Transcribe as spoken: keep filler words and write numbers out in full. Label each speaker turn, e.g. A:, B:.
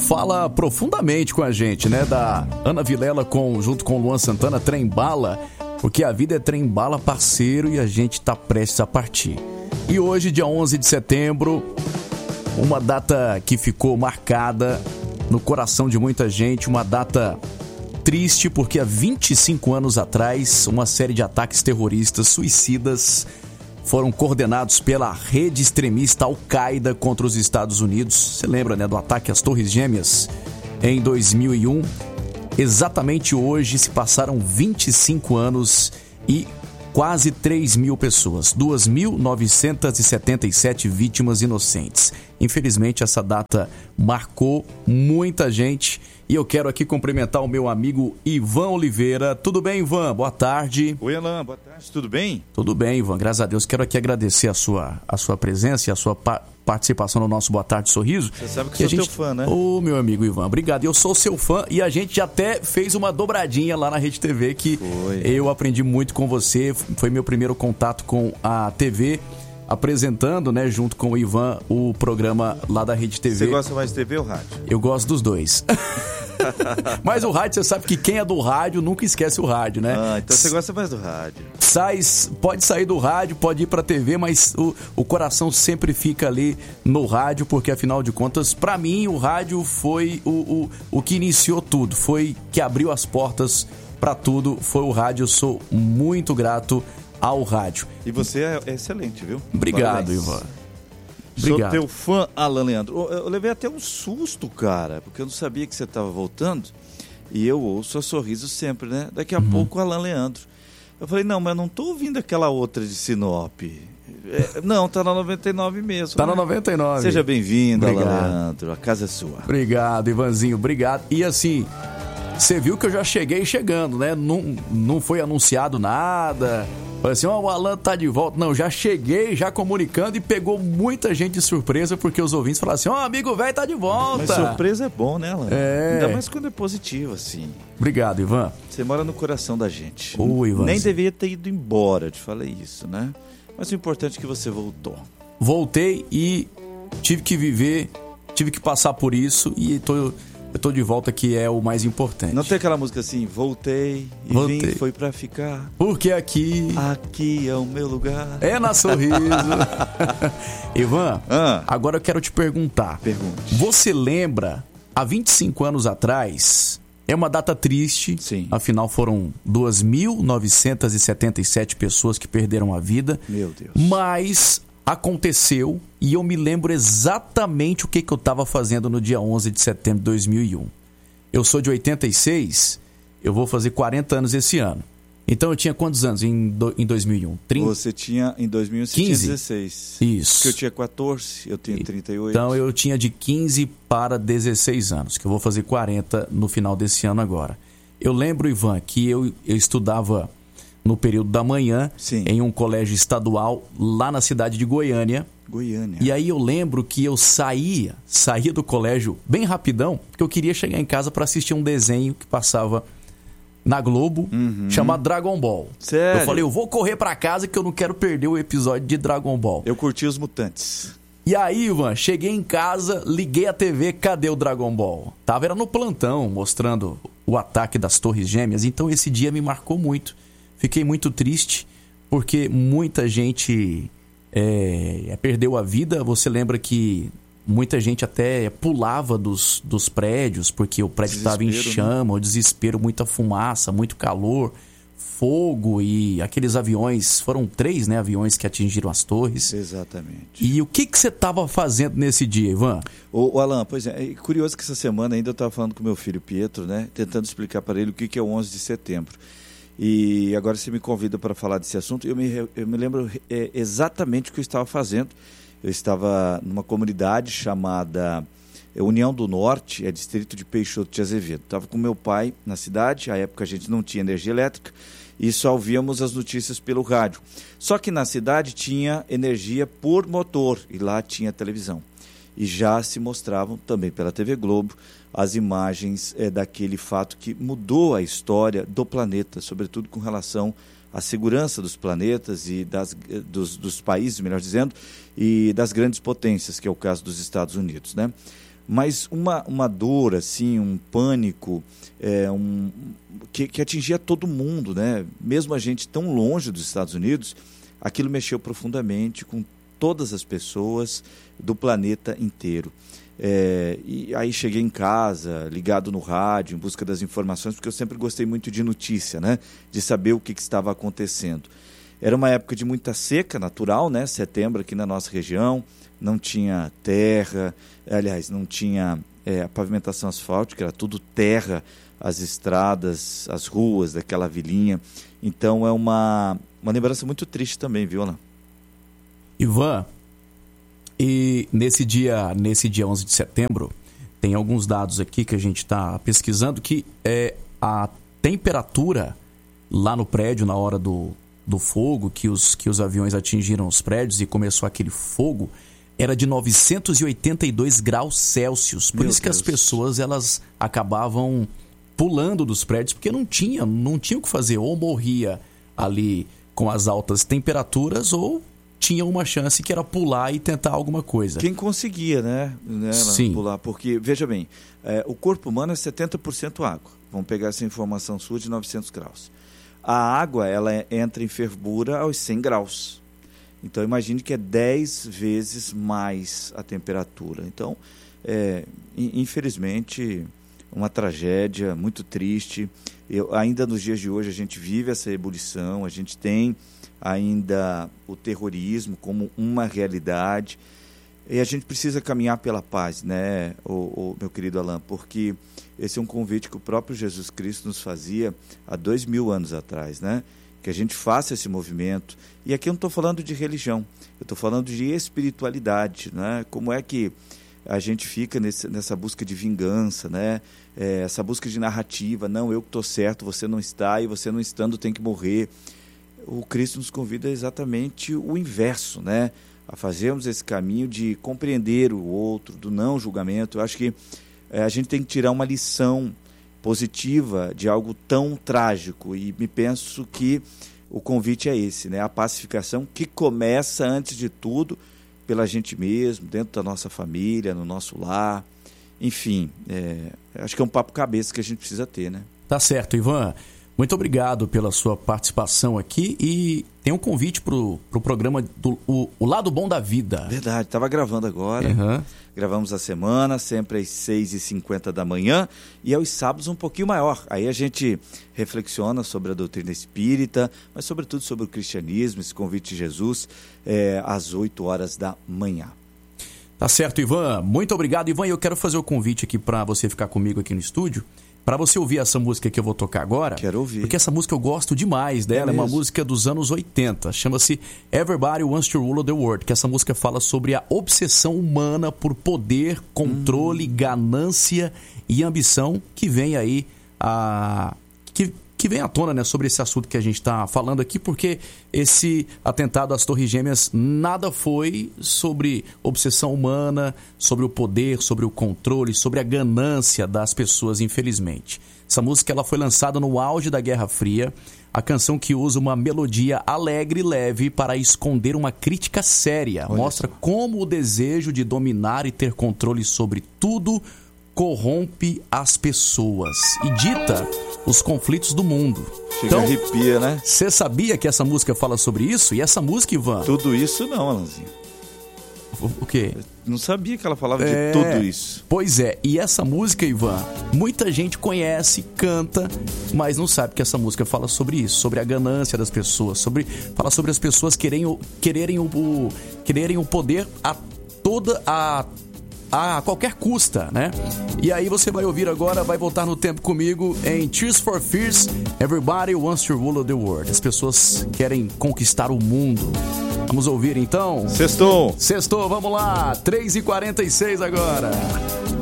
A: fala profundamente com a gente, né? Da Ana Vilela com, junto com o Luan Santana, Trem Bala, porque a vida é trem bala, parceiro, e a gente tá prestes a partir. E hoje, dia onze de setembro, uma data que ficou marcada no coração de muita gente, uma data triste, porque há vinte e cinco anos atrás, uma série de ataques terroristas suicidas foram coordenados pela rede extremista Al-Qaeda contra os Estados Unidos. Você lembra, né, do ataque às Torres Gêmeas em dois mil e um? Exatamente hoje se passaram vinte e cinco anos e quase três mil pessoas, duas mil novecentas e setenta e sete vítimas inocentes. Infelizmente, essa data marcou muita gente e eu quero aqui cumprimentar o meu amigo Ivan Oliveira. Tudo bem, Ivan? Boa tarde.
B: Oi, Alan. Boa tarde. Tudo bem?
A: Tudo bem, Ivan. Graças a Deus. Quero aqui agradecer a sua, a sua presença e a sua pa- participação no nosso Boa Tarde Sorriso.
B: Você sabe que eu sou
A: gente...
B: teu fã, né?
A: Ô, meu amigo Ivan, obrigado. Eu sou seu fã e a gente até fez uma dobradinha lá na Rede T V que
B: Foi.
A: Eu aprendi muito com você. Foi meu primeiro contato com a T V, apresentando, né, junto com o Ivan, o programa lá da Rede T V.
B: Você gosta mais de T V ou rádio?
A: Eu gosto dos dois. Mas o rádio, você sabe que quem é do rádio nunca esquece o rádio, né?
B: Ah, então você gosta mais do rádio.
A: Sai, pode sair do rádio, pode ir pra T V, mas o, o coração sempre fica ali no rádio, porque afinal de contas, pra mim, o rádio foi o, o, o que iniciou tudo, foi que abriu as portas pra tudo, foi o rádio. Eu sou muito grato ao rádio.
B: E você é excelente, viu?
A: Obrigado,
B: Parabéns.
A: Ivan.
B: Sou
A: Obrigado.
B: teu fã, Alan Leandro. Eu, eu levei até um susto, cara, porque eu não sabia que você estava voltando. E eu ouço a Sorriso sempre, né? Daqui a uhum. pouco, Alan Leandro. Eu falei, não, mas eu não tô ouvindo aquela outra de Sinop. É, não, tá na noventa e nove mesmo.
A: Tá
B: né?
A: na noventa e nove.
B: Seja bem-vindo, Alan Leandro. A casa é sua.
A: Obrigado, Ivanzinho. Obrigado. E assim, você viu que eu já cheguei chegando, né? Não, não foi anunciado nada. Falei assim, ó, oh, o Alan tá de volta. Não, já cheguei, já comunicando, e pegou muita gente de surpresa, porque os ouvintes falaram assim, ó, oh, amigo velho tá de volta.
B: Mas surpresa é bom, né, Alan?
A: É.
B: Ainda mais quando é positivo, assim.
A: Obrigado, Ivan.
B: Você mora no coração da gente.
A: Ô, Ivan.
B: Nem devia ter ido embora, eu te falei isso, né? Mas o importante é que você voltou.
A: Voltei e tive que viver, tive que passar por isso, e tô... Eu tô de volta, que é o mais importante.
B: Não tem aquela música assim, voltei e voltei. Vim, foi pra ficar.
A: Porque aqui...
B: Aqui é o meu lugar.
A: É na Sorriso. Ivan,
B: ah.
A: agora eu quero te perguntar.
B: Pergunte.
A: Você lembra, há vinte e cinco anos atrás, é uma data triste.
B: Sim.
A: Afinal, foram duas mil novecentas e setenta e sete pessoas que perderam a vida.
B: Meu Deus.
A: Mas... aconteceu, e eu me lembro exatamente o que, que eu estava fazendo no dia onze de setembro de dois mil e um. Eu sou de oitenta e seis, eu vou fazer quarenta anos esse ano. Então eu tinha quantos anos em, do, em dois mil e um? trinta?
B: Você tinha, em dois mil e um, você tinha dezesseis.
A: Isso.
B: Porque eu tinha quatorze, eu tenho trinta e oito.
A: Então eu tinha de quinze para dezesseis anos, que eu vou fazer quarenta no final desse ano agora. Eu lembro, Ivan, que eu, eu estudava... no período da manhã,
B: Sim.
A: em um colégio estadual lá na cidade de Goiânia.
B: Goiânia.
A: E aí eu lembro que eu saía, saía do colégio bem rapidão, porque eu queria chegar em casa para assistir um desenho que passava na Globo, uhum. chamado Dragon Ball.
B: Sério?
A: Eu falei, eu vou correr para casa que eu não quero perder o episódio de Dragon Ball.
B: Eu curti os Mutantes.
A: E aí, Ivan, cheguei em casa, liguei a T V, cadê o Dragon Ball? Tava era no plantão, mostrando o ataque das Torres Gêmeas, então esse dia me marcou muito. Fiquei muito triste, porque muita gente é, perdeu a vida. Você lembra que muita gente até pulava dos, dos prédios, porque o prédio estava em chama, né? O desespero, muita fumaça, muito calor, fogo, e aqueles aviões, foram três, né, aviões que atingiram as torres.
B: Exatamente.
A: E o que, que você estava fazendo nesse dia, Ivan?
B: Ô, ô Alan, pois é, é curioso que essa semana ainda eu estava falando com meu filho Pietro, né, tentando explicar para ele o que, que é o onze de setembro. E agora você me convida para falar desse assunto. Eu me, eu me lembro é, exatamente o que eu estava fazendo. Eu estava numa comunidade chamada União do Norte, é distrito de Peixoto de Azevedo. Estava com meu pai na cidade, à época a gente não tinha energia elétrica, e só ouvíamos as notícias pelo rádio. Só que na cidade tinha energia por motor, e lá tinha televisão. E já se mostravam também pela T V Globo as imagens é, daquele fato que mudou a história do planeta, sobretudo com relação à segurança dos planetas e das, dos, dos países, melhor dizendo, e das grandes potências, que é o caso dos Estados Unidos, né? mas uma, uma dor, assim, um pânico, é, um, que, que atingia todo mundo, né? Mesmo a gente tão longe dos Estados Unidos, aquilo mexeu profundamente com todas as pessoas do planeta inteiro. É, e aí cheguei em casa, ligado no rádio, em busca das informações, porque eu sempre gostei muito de notícia, né? De saber o que, que estava acontecendo. Era uma época de muita seca natural, né? Setembro aqui na nossa região, não tinha terra, aliás, não tinha é, a pavimentação asfáltica, era tudo terra, as estradas, as ruas daquela vilinha. Então é uma, uma lembrança muito triste também, viu, Alan?
A: Ivan, e nesse dia, nesse dia onze de setembro, tem alguns dados aqui que a gente está pesquisando que é, a temperatura lá no prédio, na hora do, do fogo, que os, que os aviões atingiram os prédios e começou aquele fogo, era de novecentos e oitenta e dois graus Celsius. Por
B: Meu
A: isso que
B: Deus.
A: as pessoas elas acabavam pulando dos prédios, porque não tinha, não tinha o que fazer. Ou morria ali com as altas temperaturas, ou tinha uma chance que era pular e tentar alguma coisa.
B: Quem conseguia, né? né
A: Sim.
B: Pular, porque, veja bem, é, o corpo humano é setenta por cento água. Vamos pegar essa informação sua de novecentos graus. A água, ela entra em fervura aos cem graus. Então, imagine que é dez vezes mais a temperatura. Então, é, infelizmente, uma tragédia muito triste. Eu, ainda nos dias de hoje, a gente vive essa ebulição, a gente tem ainda o terrorismo como uma realidade. E a gente precisa caminhar pela paz, né, o, o, meu querido Alan, porque esse é um convite que o próprio Jesus Cristo nos fazia há dois mil anos atrás, né? Que a gente faça esse movimento. E aqui eu não estou falando de religião, eu estou falando de espiritualidade, né? Como é que a gente fica nesse, nessa busca de vingança, né? É, essa busca de narrativa, não, eu que estou certo, você não está, e você não estando tem que morrer. O Cristo nos convida exatamente o inverso, né? A fazermos esse caminho de compreender o outro, do não julgamento. Eu acho que é, a gente tem que tirar uma lição positiva de algo tão trágico, e me penso que o convite é esse, né? A pacificação que começa, antes de tudo, pela gente mesmo, dentro da nossa família, no nosso lar, enfim, é, acho que é um papo cabeça que a gente precisa ter, né?
A: Tá certo, Ivan. Muito obrigado pela sua participação aqui, e tem um convite pro, pro programa do o, o Lado Bom da Vida.
B: Verdade, estava gravando agora,
A: Uhum.
B: Gravamos a semana, sempre às seis e cinquenta da manhã, e aos sábados um pouquinho maior. Aí a gente reflexiona sobre a doutrina espírita, mas sobretudo sobre o cristianismo, esse convite de Jesus, é, às oito horas da manhã.
A: Tá certo, Ivan. Muito obrigado, Ivan. E eu quero fazer o convite aqui para você ficar comigo aqui no estúdio, para você ouvir essa música que eu vou tocar agora.
B: Quero ouvir.
A: Porque essa música eu gosto demais dela, é, é uma música dos anos oitenta, chama-se Everybody Wants to Rule the World, que essa música fala sobre a obsessão humana por poder, controle, hum. ganância e ambição que vem aí a... que que vem à tona, né, sobre esse assunto que a gente está falando aqui, porque esse atentado às Torres Gêmeas nada foi sobre obsessão humana, sobre o poder, sobre o controle, sobre a ganância das pessoas, infelizmente. Essa música ela foi lançada no auge da Guerra Fria, a canção que usa uma melodia alegre e leve para esconder uma crítica séria. Olha, mostra como o desejo de dominar e ter controle sobre tudo corrompe as pessoas e dita os conflitos do mundo.
B: Chega,
A: então,
B: arrepia, né?
A: Você sabia que essa música fala sobre isso? E essa música, Ivan?
B: Tudo isso não, Alanzinho.
A: O, o quê?
B: Eu não sabia que ela falava
A: é,
B: de tudo isso.
A: Pois é, e essa música, Ivan, muita gente conhece, canta, mas não sabe que essa música fala sobre isso, sobre a ganância das pessoas, sobre, fala sobre as pessoas quererem, quererem, o, o, quererem o poder a toda a a qualquer custa, né? E aí você vai ouvir agora, vai voltar no tempo comigo em Tears for Fears, Everybody Wants to Rule the World. As pessoas querem conquistar o mundo. Vamos ouvir então?
B: Sextou!
A: Sextou, vamos lá! três e quarenta e seis agora.